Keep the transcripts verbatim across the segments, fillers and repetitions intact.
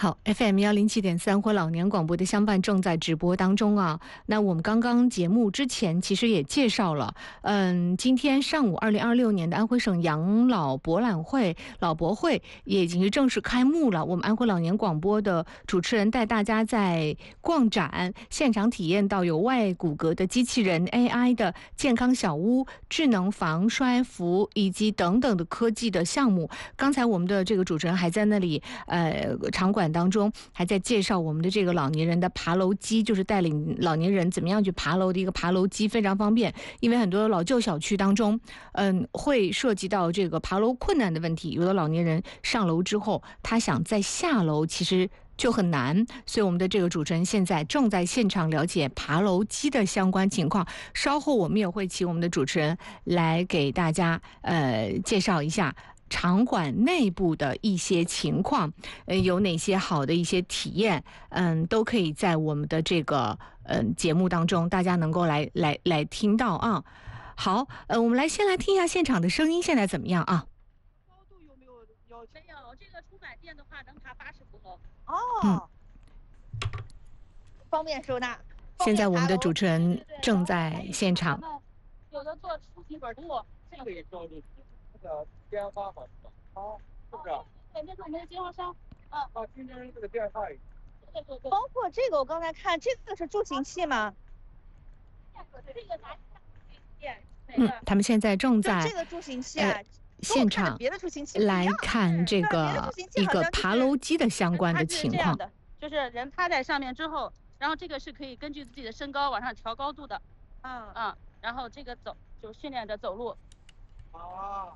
好 ，F M 幺零七点三或老年广播的相伴正在直播当中啊。那我们刚刚节目之前其实也介绍了，嗯，今天上午二零二六年的安徽省养老博览会老博会也已经是正式开幕了。我们安徽老年广播的主持人带大家在逛展现场体验到有外骨骼的机器人、A I 的健康小屋、智能防摔服以及等等的科技的项目。刚才我们的这个主持人还在那里，呃，场馆当中还在介绍我们的这个老年人的爬楼机，就是带领老年人怎么样去爬楼的一个爬楼机，非常方便。因为很多老旧小区当中，嗯，会涉及到这个爬楼困难的问题。有的老年人上楼之后，他想再下楼，其实就很难，所以我们的这个主持人现在正在现场了解爬楼机的相关情况。稍后我们也会请我们的主持人来给大家呃介绍一下场馆内部的一些情况，呃，有哪些好的一些体验，嗯，都可以在我们的这个嗯节目当中，大家能够来来来听到啊。好，呃，我们来先来听一下现场的声音，现在怎么样啊？ 高度有没有要求？ 没有，这个充满电的话能爬八十层楼。 哦， 嗯， 方便收纳。 现在我们的主持人正在现场。 有的做出行本度， 这个也叫这个电话嘛？哦，是不是？ 对，这是我们的经销商。 啊，啊，今天这个电话。 对对对。 包括这个，我刚才看这个是助行器吗？ 这个拿电。 嗯，他们现在正在这个助行器啊。 现场来看这个一个爬楼机的相关的情况。 就是人趴在上面之后，然后这个是可以根据自己的身高往上调高度的。 嗯嗯，然后这个走就训练着走路。 啊。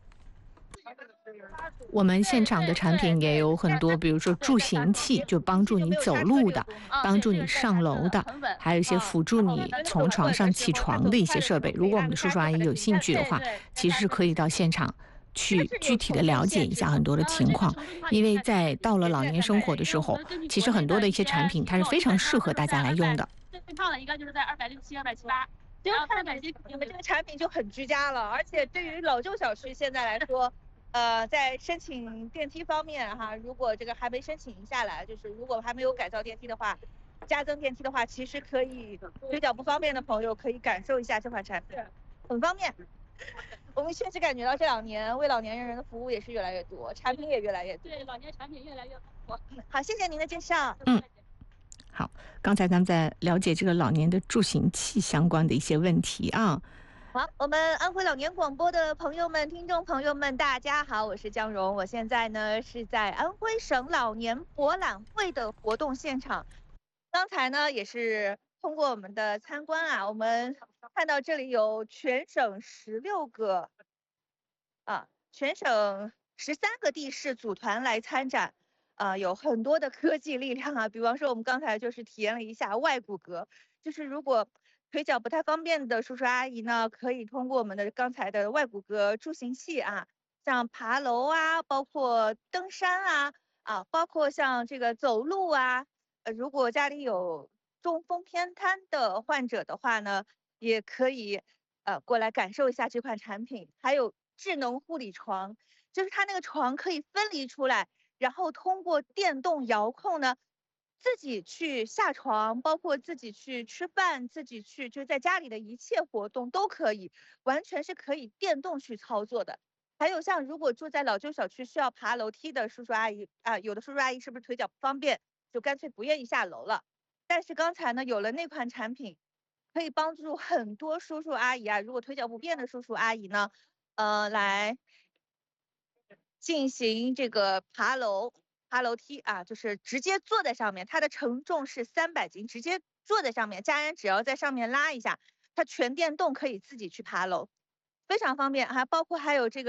我们现场的产品也有很多，比如说助行器，就帮助你走路的，帮助你上楼的，还有一些辅助你从床上起床的一些设备。如果我们的叔叔阿姨有兴趣的话，其实是可以到现场去具体的了解一下很多的情况。因为在到了老年生活的时候，其实很多的一些产品它是非常适合大家来用的。 最胖的应该就是在二百六七、二百七八。 其实看着你们这个产品就很居家了，而且对于老旧小区现在来说。呃，在申请电梯方面哈，如果这个还没申请下来，就是如果还没有改造电梯的话，加增电梯的话，其实可以腿脚不方便的朋友可以感受一下这款产品，很方便。我们确实感觉到这两年为老年人的服务也是越来越多，产品也越来越多。 对，老年产品越来越多。 好，谢谢您的介绍。 嗯，好，刚才咱们在了解这个老年的助行器相关的一些问题啊。 好，我们安徽老年广播的朋友们、听众朋友们，大家好，我是江荣，我现在呢是在安徽省老年博览会的活动现场。刚才呢也是通过我们的参观啊，我们看到这里有全省十六个啊，全省十三个地市组团来参展，啊，有很多的科技力量啊，比方说我们刚才就是体验了一下外骨骼，就是如果腿脚不太方便的叔叔阿姨呢，可以通过我们的刚才的外骨骼助行器啊，像爬楼啊，包括登山啊，啊，包括像这个走路啊，呃，如果家里有中风偏瘫的患者的话呢，也可以呃过来感受一下这款产品。还有智能护理床，就是它那个床可以分离出来，然后通过电动遥控呢。自己去下床，包括自己去吃饭，自己去就是在家里的一切活动都可以，完全是可以电动去操作的。还有像如果住在老旧小区需要爬楼梯的叔叔阿姨啊，有的叔叔阿姨是不是腿脚不方便，就干脆不愿意下楼了。但是刚才呢，有了那款产品，可以帮助很多叔叔阿姨啊，如果腿脚不便的叔叔阿姨呢，呃，来进行这个爬楼。爬楼梯啊，就是直接坐在上面，它的承重是三百斤，直接坐在上面，家人只要在上面拉一下，它全电动可以自己去爬楼，非常方便，还包括还有这个。